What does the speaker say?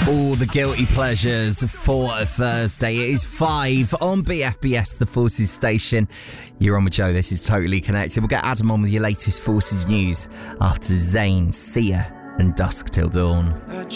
All the guilty pleasures for a Thursday. It is 5 on BFBS, the Forces station. You're on with Joe. This is Totally Connected. We'll get Adam on with your latest Forces news after Zayn, Sia and Dusk Till Dawn.